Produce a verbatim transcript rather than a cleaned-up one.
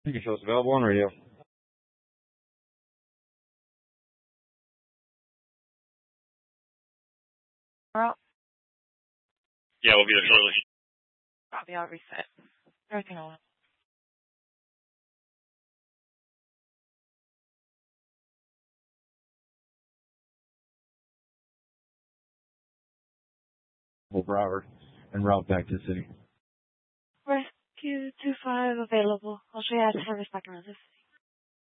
You can show us available on radio. Well, Yeah, we'll be there shortly. Copy, I'll reset. Everything will. For hours and route back to the city. Rescue two five available. I'll show you how to service back around this.